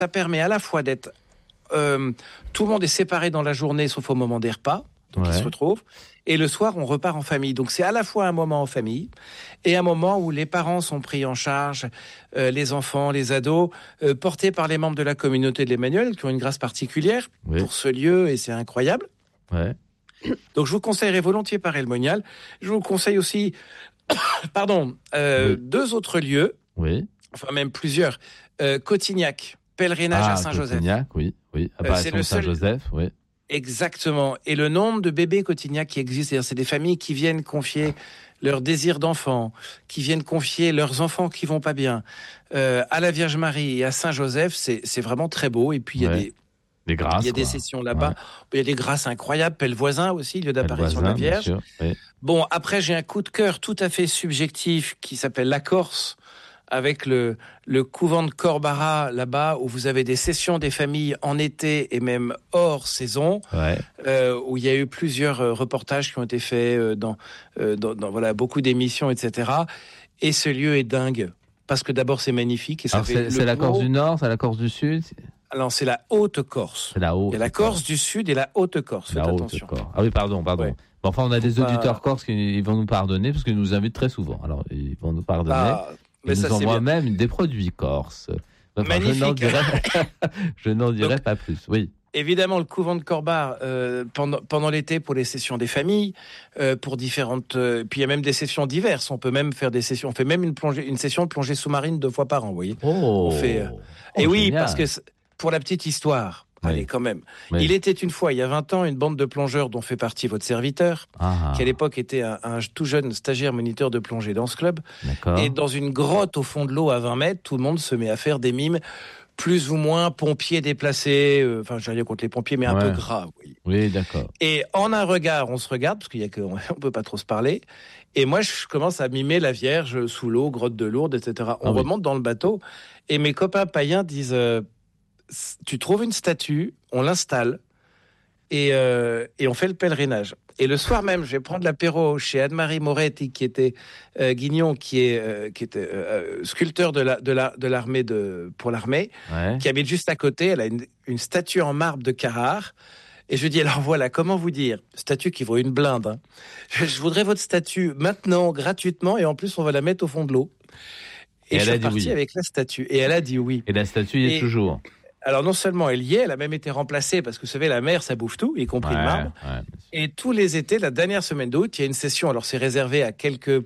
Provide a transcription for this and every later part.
ça permet à la fois d'être... tout le monde est séparé dans la journée, sauf au moment des repas. Donc, ils se retrouvent. Et le soir, on repart en famille. Donc, c'est à la fois un moment en famille et un moment où les parents sont pris en charge, les enfants, les ados, portés par les membres de la communauté de l'Emmanuel, qui ont une grâce particulière pour ce lieu, et c'est incroyable. Ouais. Donc, je vous conseillerais volontiers Paray le Monial. Je vous conseille aussi, deux autres lieux, enfin même plusieurs. Cotignac, pèlerinage à Saint-Joseph. Cotignac, oui. C'est le seul... Saint-Joseph, oui. Exactement. Et le nombre de bébés Cotignac qui existent, c'est-à-dire c'est des familles qui viennent confier leur désir d'enfant, qui viennent confier leurs enfants qui vont pas bien, à la Vierge Marie et à Saint-Joseph, c'est vraiment très beau. Et puis il y a des grâces. Il y a des sessions là-bas. Il y a des grâces incroyables. Pellevoisin aussi, lieu d'apparition de la Vierge. Bien sûr, oui. Bon, après j'ai un coup de cœur tout à fait subjectif qui s'appelle la Corse, avec le couvent de Corbara, là-bas, où vous avez des sessions des familles en été et même hors saison, où il y a eu plusieurs reportages qui ont été faits dans beaucoup d'émissions, etc. Et ce lieu est dingue, parce que d'abord, c'est magnifique. Et ça c'est la Corse du Nord, c'est la Corse du Sud? Alors, c'est la Haute-Corse. Il y a la Corse du Sud et la Haute-Corse. Faites attention. Ah oui, pardon. Ouais. Bon, enfin, on a des auditeurs corses qui vont nous pardonner, parce qu'ils nous invitent très souvent. Alors, ils vont nous pardonner. Ils nous envoient même des produits corses. Enfin, magnifique. Je n'en dirai pas plus. Oui. Évidemment, le couvent de Corbar pendant l'été pour les sessions des familles, pour différentes. Puis il y a même des sessions diverses. On peut même faire des sessions. On fait même une session de plongée sous-marine 2 fois par an. Vous voyez. On fait. Et oui, génial. Parce que pour la petite histoire. Allez, quand même. Oui. Il était une fois, il y a 20 ans, une bande de plongeurs dont fait partie votre serviteur, qui à l'époque était un tout jeune stagiaire moniteur de plongée dans ce club. D'accord. Et dans une grotte au fond de l'eau à 20 mètres, tout le monde se met à faire des mimes, plus ou moins pompiers déplacés, enfin, j'ai rien contre les pompiers, mais un peu gras. Oui, d'accord. Et en un regard, on se regarde, parce on peut pas trop se parler. Et moi, je commence à mimer la Vierge sous l'eau, grotte de Lourdes, etc. On remonte dans le bateau, et mes copains païens disent... tu trouves une statue, on l'installe et on fait le pèlerinage. Et le soir même, je vais prendre l'apéro chez Anne-Marie Moretti, qui était Guignon, qui était sculpteur de l'armée pour l'armée, qui habite juste à côté. Elle a une statue en marbre de Carrare. Et je dis, alors voilà, comment vous dire, statue qui vaut une blinde. Hein. Je voudrais votre statue maintenant, gratuitement, et en plus, on va la mettre au fond de l'eau. Et je suis parti avec la statue. Et elle a dit oui. Et la statue y est toujours. Alors non seulement elle y est, elle a même été remplacée parce que vous savez, la mer ça bouffe tout, y compris le marbre. Et tous les étés, la dernière semaine d'août, il y a une session. Alors c'est réservé à quelques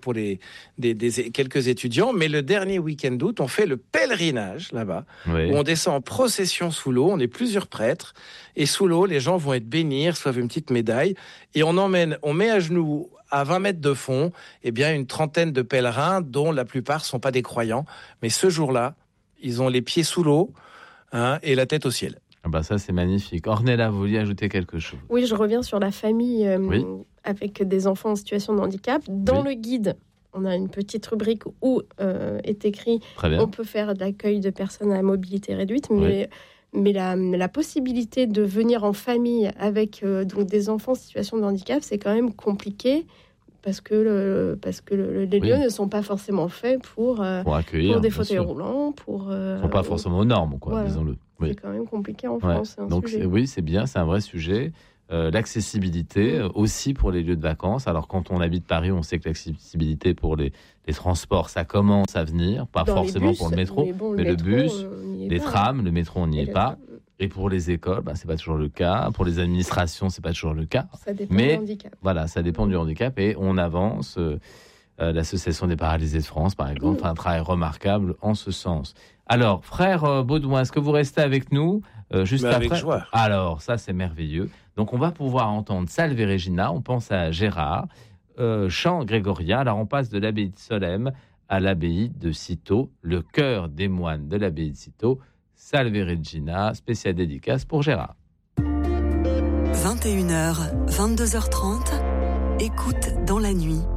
étudiants, mais le dernier week-end d'août, on fait le pèlerinage là-bas, où on descend en procession sous l'eau. On est plusieurs prêtres et sous l'eau, les gens vont être bénis, reçoivent une petite médaille et on met à genoux à 20 mètres de fond, une trentaine de pèlerins, dont la plupart sont pas des croyants, mais ce jour-là, ils ont les pieds sous l'eau. Et la tête au ciel. Ça, c'est magnifique. Ornella, vous vouliez ajouter quelque chose? Oui, je reviens sur la famille avec des enfants en situation de handicap. Dans le guide, on a une petite rubrique où est écrit on peut faire de l'accueil de personnes à mobilité réduite, mais la possibilité de venir en famille avec donc des enfants en situation de handicap, c'est quand même compliqué. Parce que les lieux ne sont pas forcément faits pour accueillir, pour des fauteuils roulants, ils ne sont pas forcément aux normes, disons-le. Oui. C'est quand même compliqué en France. Donc c'est bien, c'est un vrai sujet. L'accessibilité aussi pour les lieux de vacances. Alors quand on habite Paris, on sait que l'accessibilité pour les transports, ça commence à venir, pas forcément pour le métro, mais le bus, les trams, le métro, on n'y est pas. Et pour les écoles, c'est pas toujours le cas. Pour les administrations, c'est pas toujours le cas. Ça dépend du handicap. Voilà, ça dépend du handicap et on avance. L'Association des paralysés de France, par exemple, fait un travail remarquable en ce sens. Alors, frère Baudouin, est-ce que vous restez avec nous juste après? Avec joie. Alors, ça, c'est merveilleux. Donc, on va pouvoir entendre Salve Regina. On pense à Gérard, chant grégorien. Alors, on passe de l'abbaye de Solesmes à l'abbaye de Cîteaux, le cœur des moines de l'abbaye de Cîteaux. Salve Regina, spéciale dédicace pour Gérard. 21h, 22h30, écoute dans la nuit.